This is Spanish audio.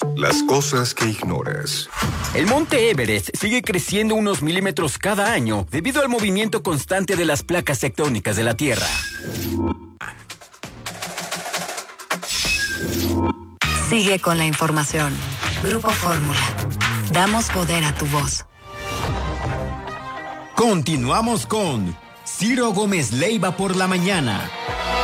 Las cosas que ignoras. El monte Everest sigue creciendo unos milímetros cada año debido al movimiento constante de las placas tectónicas de la Tierra. Sigue con la información. Grupo Fórmula. Damos poder a tu voz. Continuamos con Ciro Gómez Leiva por la mañana.